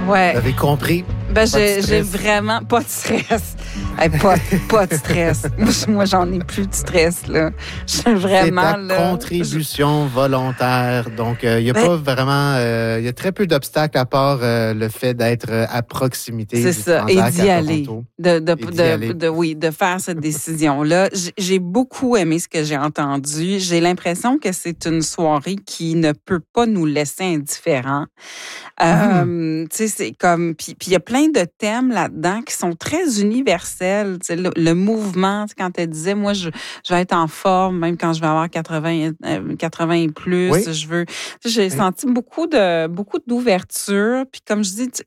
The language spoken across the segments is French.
Ouais. Vous avez compris? J'ai vraiment pas de stress. Hey, pas de stress. Moi, j'en ai plus de stress, là. C'est vraiment, c'est ta contribution volontaire. Donc, il y a pas vraiment... Il y a très peu d'obstacles à part le fait d'être à proximité c'est du ça. Et Transac d'y à aller. Toronto. De faire cette décision-là. J'ai beaucoup aimé ce que j'ai entendu. J'ai l'impression que c'est une soirée qui ne peut pas nous laisser indifférents. Tu sais, c'est comme... Puis il y a plein de thèmes là-dedans qui sont très universels. Tu sais, le mouvement, quand elle disait, moi, je vais être en forme, même quand je vais avoir 80 et plus. Oui. J'ai senti beaucoup d'ouverture. Puis comme je dis,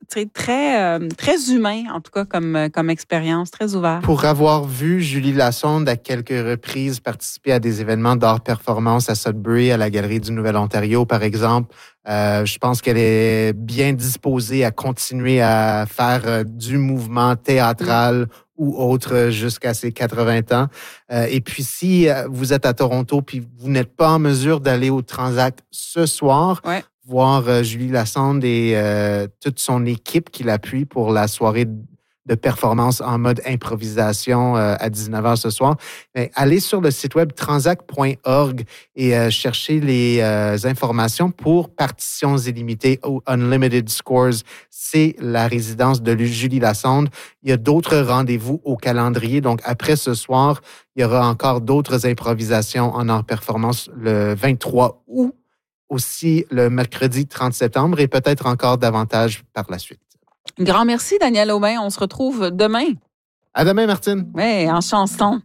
très humain, en tout cas, comme expérience, très ouvert. Pour avoir vu Julie Lassonde à quelques reprises participer à des événements d'art performance à Sudbury, à la Galerie du Nouvel-Ontario, par exemple, je pense qu'elle est bien disposée à continuer à faire du mouvement théâtral ou autre jusqu'à ses 80 ans. Et puis, si vous êtes à Toronto puis vous n'êtes pas en mesure d'aller au Transac ce soir, voir Julie Lassonde et toute son équipe qui l'appuie pour la soirée de performance en mode improvisation à 19h ce soir, allez sur le site web transac.org et cherchez les informations pour Partitions illimitées ou Unlimited Scores. C'est la résidence de Julie Lassonde. Il y a d'autres rendez-vous au calendrier. Donc, après ce soir, il y aura encore d'autres improvisations en art performance le 23 août, aussi le mercredi 30 septembre et peut-être encore davantage par la suite. Grand merci, Daniel Aubin. On se retrouve demain. À demain, Martine. Oui, en chanson.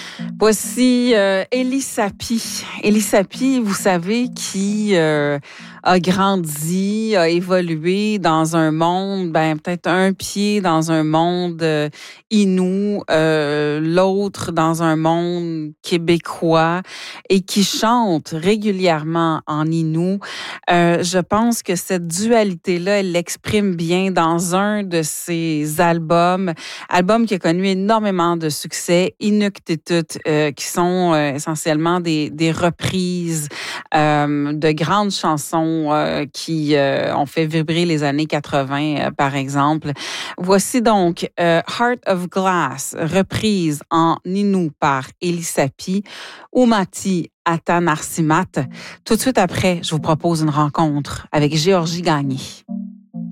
Voici Elie Sapi. Elie Sapi, vous savez, qui a grandi, a évolué dans un monde, peut-être un pied dans un monde inou, l'autre dans un monde québécois et qui chante régulièrement en inou. Je pense que cette dualité-là, elle l'exprime bien dans un de ses album qui a connu énormément de succès, Inuktitut, qui sont essentiellement des reprises de grandes chansons qui ont fait vibrer les années 80, par exemple. Voici donc Heart of Glass, reprise en inou par Elie Sapi, Umati Atanarsimat. Tout de suite après, je vous propose une rencontre avec Géorgie Gagné.